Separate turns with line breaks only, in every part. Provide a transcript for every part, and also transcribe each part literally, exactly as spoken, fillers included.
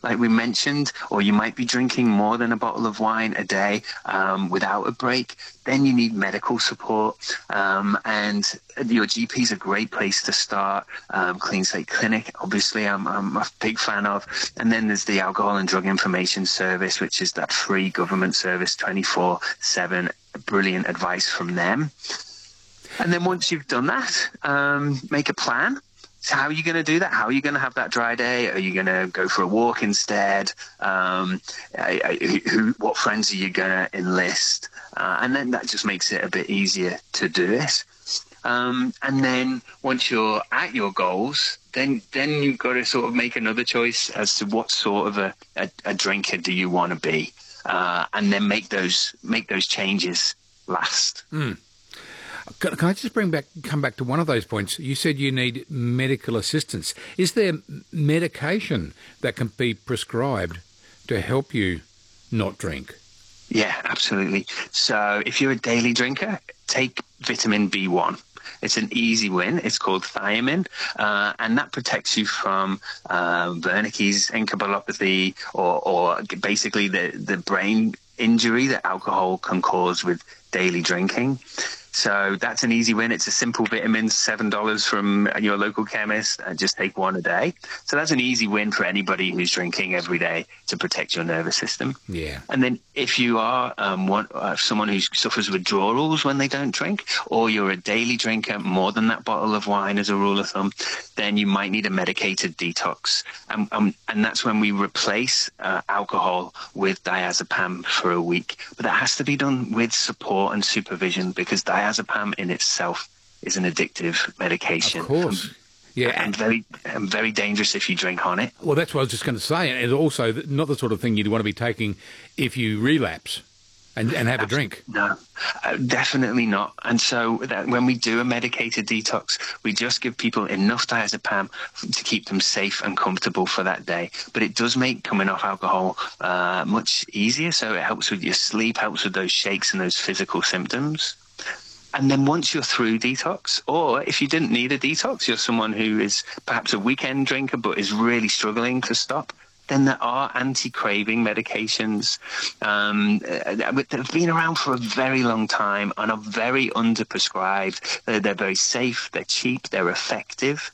like we mentioned, or you might be drinking more than a bottle of wine a day um, without a break, then you need medical support. Um, and your G P is a great place to start. Um, Clean Slate Clinic, obviously, I'm, I'm a big fan of. And then there's the Alcohol and Drug Information Service, which is that free government service, twenty-four seven, brilliant advice from them. And then once you've done that, um, make a plan. So how are you going to do that? How are you going to have that dry day? Are you going to go for a walk instead? Um, who, what friends are you going to enlist? Uh, and then that just makes it a bit easier to do it. Um, and then once you're at your goals, then then you've got to sort of make another choice as to what sort of a, a, a drinker do you want to be, uh, and then make those make those changes last.
Mm. Can, can I just bring back, come back to one of those points? You said you need medical assistance. Is there medication that can be prescribed to help you not drink?
Yeah, absolutely. So if you're a daily drinker, take vitamin B one. It's an easy win. It's called thiamine, uh, and that protects you from uh, Wernicke's encephalopathy, or, or basically the, the brain injury that alcohol can cause with daily drinking. So that's an easy win. It's a simple vitamin, seven dollars from your local chemist, and just take one a day. So that's an easy win for anybody who's drinking every day to protect your nervous system.
Yeah.
And then if you are um, one, uh, someone who suffers withdrawals when they don't drink, or you're a daily drinker, more than that bottle of wine as a rule of thumb, then you might need a medicated detox. Um, um, and that's when we replace uh, alcohol with diazepam for a week. But that has to be done with support and supervision, because diazepam in itself is an addictive medication.
Of course.
And,
yeah.
And very, and very dangerous if you drink on it.
Well, that's what I was just going to say. And it's also not the sort of thing you'd want to be taking if you relapse and, and have a drink.
No, uh, definitely not. And so that when we do a medicated detox, we just give people enough diazepam to keep them safe and comfortable for that day. But it does make coming off alcohol uh, much easier. So it helps with your sleep, helps with those shakes and those physical symptoms. And then once you're through detox, or if you didn't need a detox, you're someone who is perhaps a weekend drinker but is really struggling to stop, then there are anti-craving medications um, that have been around for a very long time and are very underprescribed. They're, they're very safe, they're cheap, they're effective.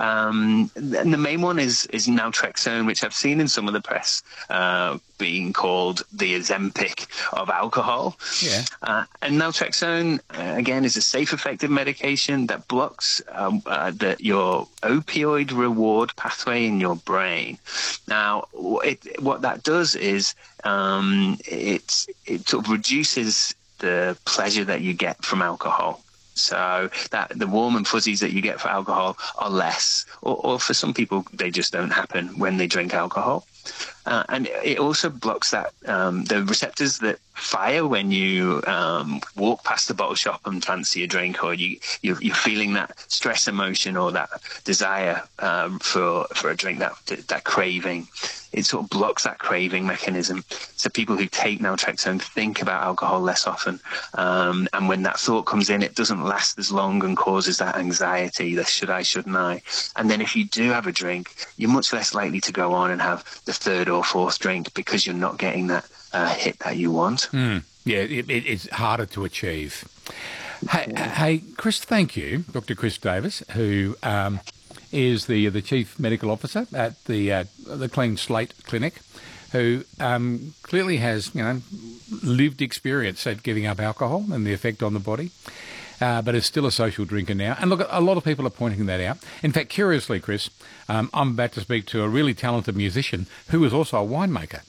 Um, and the main one is, is naltrexone, which I've seen in some of the press uh, being called the Ozempic of alcohol.
Yeah.
Uh, and naltrexone, uh, again, is a safe, effective medication that blocks um, uh, the, your opioid reward pathway in your brain. Now, it, what that does is um, it, it sort of reduces the pleasure that you get from alcohol. So that the warm and fuzzies that you get for alcohol are less, or, or for some people, they just don't happen when they drink alcohol. Uh, and it also blocks that um, the receptors that fire when you um, walk past the bottle shop and fancy a drink, or you, you're, you're feeling that stress emotion or that desire um, for for a drink, that that craving. It sort of blocks that craving mechanism. So people who take naltrexone think about alcohol less often. Um, and when that thought comes in, it doesn't last as long and causes that anxiety, the should I, shouldn't I? And then if you do have a drink, you're much less likely to go on and have the third or fourth drink because you're not getting that uh, hit that you want.
Mm. Yeah, it, it, it's harder to achieve. Hey, yeah. hey, Chris, thank you, Doctor Chris Davis, who... Um, is the the Chief Medical Officer at the uh, the Clean Slate Clinic, who um, clearly has, you know, lived experience at giving up alcohol and the effect on the body, uh, but is still a social drinker now. And look, a lot of people are pointing that out. In fact, curiously, Chris, um, I'm about to speak to a really talented musician who is also a winemaker.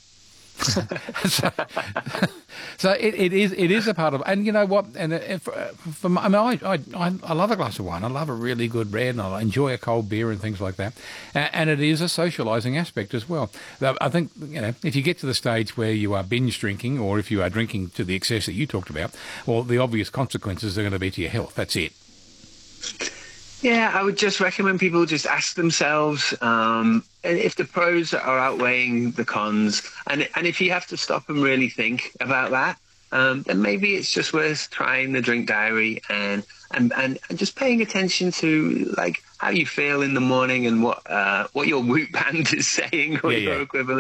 so, so it, it is it is a part of, and you know what, and if, for my, I mean I, I I love a glass of wine. I love a really good red, and I enjoy a cold beer and things like that. And, and it is a socialising aspect as well. I think, you know, if you get to the stage where you are binge drinking, or if you are drinking to the excess that you talked about, well, the obvious consequences are going to be to your health. That's it.
Yeah, I would just recommend people just ask themselves um, if the pros are outweighing the cons. And and if you have to stop and really think about that, um, then maybe it's just worth trying the drink diary and, and, and, and just paying attention to, like, how you feel in the morning and what uh, what your Whoop band is saying, or
yeah,
your
yeah.
equivalent.